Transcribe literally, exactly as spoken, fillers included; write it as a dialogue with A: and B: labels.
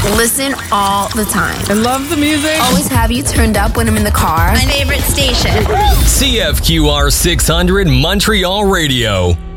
A: Listen all the time.
B: I love the music.
A: Always have you turned up when I'm in the car.
C: My favorite station.
D: C F Q R six hundred Montreal Radio.